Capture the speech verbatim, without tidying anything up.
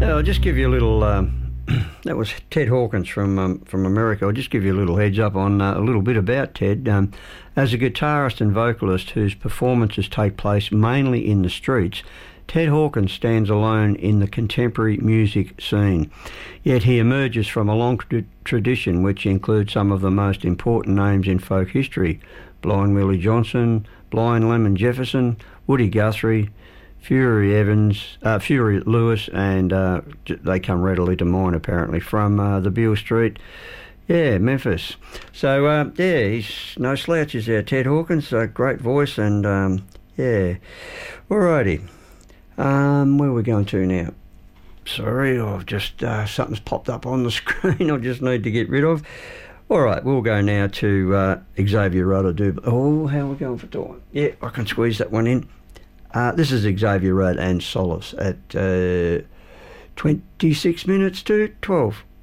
Yeah, I'll just give you a little. Um, that was Ted Hawkins from um, from America. I'll just give you a little heads up on uh, a little bit about Ted. Um, as a guitarist and vocalist whose performances take place mainly in the streets, Ted Hawkins stands alone in the contemporary music scene. Yet he emerges from a long tra- tradition which includes some of the most important names in folk history: Blind Willie Johnson, Blind Lemon Jefferson, Woody Guthrie, Fury Evans, uh, Fury Lewis, and uh, they come readily to mind apparently from uh, the Beale Street. Yeah, Memphis. So, uh, yeah, he's no slouches there, Ted Hawkins. A great voice, and um, yeah. Alrighty. Um, where are we going to now? Sorry, I've just, uh, something's popped up on the screen I just need to get rid of. All right, we'll go now to uh, Xavier Rudd. I do. Oh, how are we going for time? Yeah, I can squeeze that one in. Uh, this is Xavier Rudd and Solace at uh, twenty-six minutes to twelve.